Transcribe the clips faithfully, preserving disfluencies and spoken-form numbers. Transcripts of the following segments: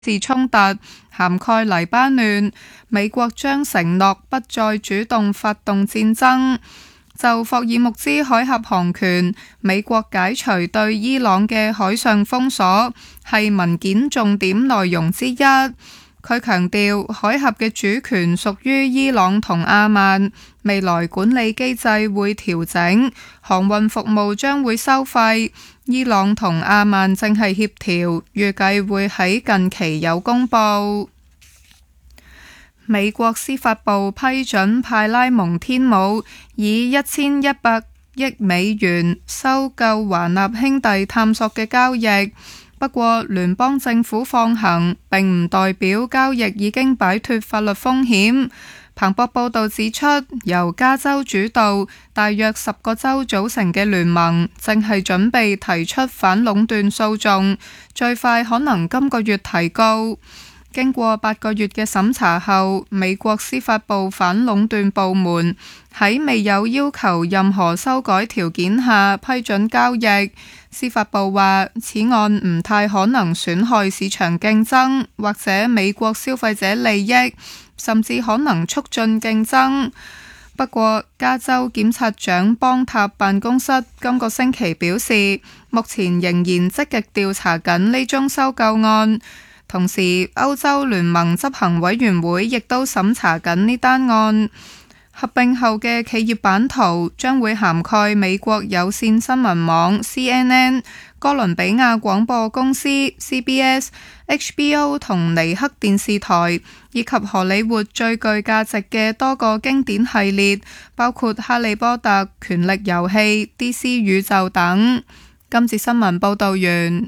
事衝突，涵蓋黎巴嫩，美國將承諾不再主動發動戰爭。就霍爾木茲海峽航權，美國解除對伊朗嘅海上封鎖，係文件重點內容之一。佢強調海峽嘅主權屬於伊朗同阿曼，未來管理機制會調整，航運服務將會收費。伊朗同阿曼正係協調，預計會喺近期有公佈。美國司法部批准派拉蒙天姆以一千一百億美元收購華納兄弟探索嘅交易，不過聯邦政府放行並唔代表交易已經擺脫法律風險。彭博報道指出，由加州主導、大約十個州組成嘅聯盟正係準備提出反壟斷訴訟，最快可能今個月提告。經過八個月嘅審查後，美國司法部反壟斷部門喺未有要求任何修改條件下批准交易。司法部話，此案唔太可能損害市場競爭或者美國消費者利益，甚至可能促進競爭。不過，加州檢察長邦塔辦公室今個星期表示，目前仍然積極調查緊呢宗收購案。同時，歐洲聯盟執行委員會亦都審查緊呢單案。合併後嘅企業版圖將會涵蓋美國有線新聞網 C N N、哥倫比亞廣播公司 C B S、H B O 同尼克電視台，以及荷里活最具價值嘅多個經典系列，包括哈利波特、權力遊戲、D C 宇宙等。今節新聞報道完。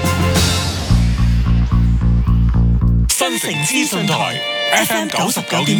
新城資訊台 F M 九十九點